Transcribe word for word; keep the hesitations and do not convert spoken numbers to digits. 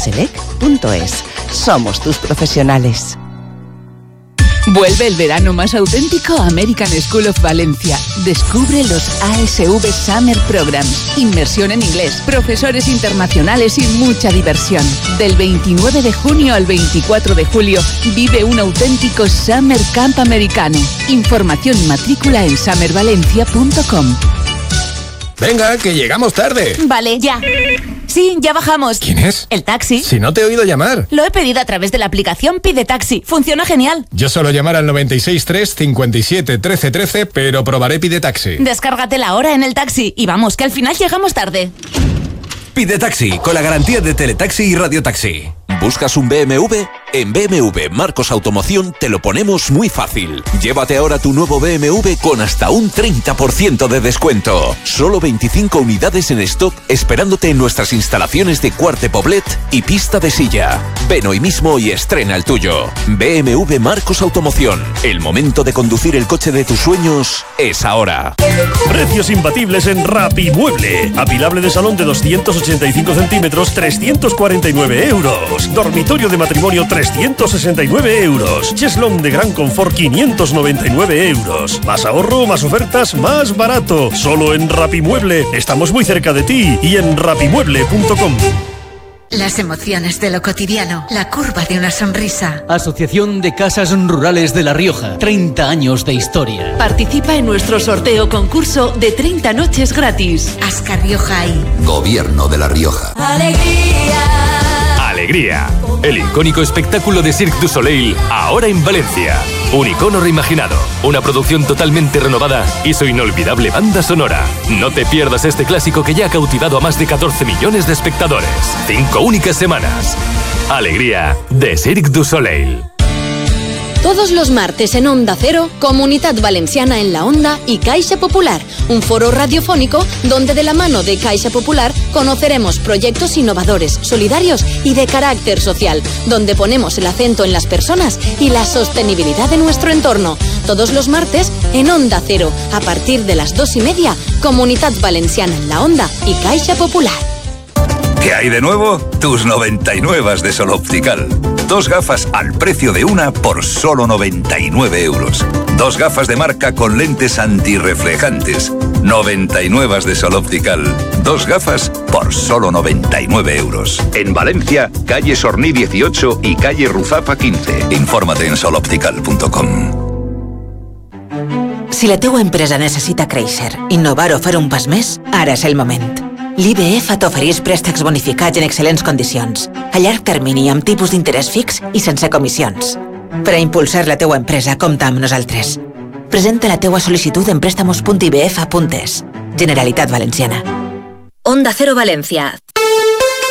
select punto es. Somos tus profesionales. Vuelve el verano más auténtico a American School of Valencia. Descubre los A S V Summer Programs. Inmersión en inglés, profesores internacionales y mucha diversión. Del veintinueve de junio al veinticuatro de julio, vive un auténtico Summer Camp americano. Información y matrícula en summer valencia punto com. Venga, que llegamos tarde. Vale, ya. Sí, ya bajamos. ¿Quién es? El taxi. Si no te he oído llamar. Lo he pedido a través de la aplicación Pide Taxi. Funciona genial. Yo suelo llamar al noventa y seis tres cincuenta y siete trece trece, pero probaré Pide Taxi. Descárgatela ahora en el taxi y vamos, que al final llegamos tarde. Pide Taxi, con la garantía de Teletaxi y Radiotaxi. ¿Buscas un B M W? En B M W Marcos Automoción te lo ponemos muy fácil. Llévate ahora tu nuevo B M W con hasta un treinta por ciento de descuento. Solo veinticinco unidades en stock esperándote en nuestras instalaciones de Quart de Poblet y Pista de Silla. Ven hoy mismo y estrena el tuyo. B M W Marcos Automoción. El momento de conducir el coche de tus sueños es ahora. Precios imbatibles en Rapimueble. Apilable de salón de doscientos ochenta y cinco centímetros, trescientos cuarenta y nueve euros. Dormitorio de matrimonio, trescientos sesenta y nueve euros. Cheslong de gran confort, quinientos noventa y nueve euros. Más ahorro, más ofertas, más barato. Solo en Rapimueble. Estamos muy cerca de ti y en rapimueble punto com. Las emociones de lo cotidiano, la curva de una sonrisa. Asociación de Casas Rurales de La Rioja, treinta años de historia. Participa en nuestro sorteo concurso de treinta noches gratis. Ascar Rioja y Gobierno de La Rioja. Alegría. Alegría, el icónico espectáculo de Cirque du Soleil, ahora en Valencia. Un icono reimaginado, una producción totalmente renovada y su inolvidable banda sonora. No te pierdas este clásico que ya ha cautivado a más de catorce millones de espectadores. Cinco únicas semanas. Alegría de Cirque du Soleil. Todos los martes en Onda Cero, Comunidad Valenciana en la Onda y Caixa Popular, un foro radiofónico donde de la mano de Caixa Popular conoceremos proyectos innovadores, solidarios y de carácter social, donde ponemos el acento en las personas y la sostenibilidad de nuestro entorno. Todos los martes en Onda Cero, a partir de las dos y media, Comunidad Valenciana en la Onda y Caixa Popular. ¿Qué hay de nuevo? Tus noventa y nueve de Sol Optical. Dos gafas al precio de una por solo noventa y nueve euros. Dos gafas de marca con lentes antirreflejantes. noventa y nueve de Sol Optical. Dos gafas por solo noventa y nueve euros. En Valencia, calle Sorní dieciocho y calle Ruzapa quince. Infórmate en sol optical punto com. Si la teua empresa necessita créixer, innovar o fer un pas més, ara és el moment. L'I B F t'ofereix préstecs bonificats en excel·lents condicions, a llarg termini amb tipus d'interès fix i sense comissions. Per a impulsar la teua empresa, compta amb nosaltres. Presenta la teua sol·licitud en préstamos punt i b f punt es. Generalitat Valenciana. Onda Cero Valencia,